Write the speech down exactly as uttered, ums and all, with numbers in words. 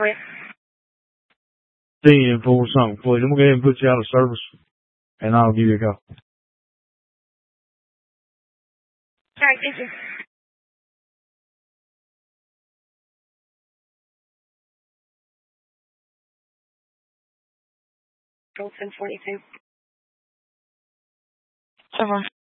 Right. ten for something, please. I'm going to go ahead and put you out of service, and I'll give you a call. All right, thank you. Golden forty-two. Someone.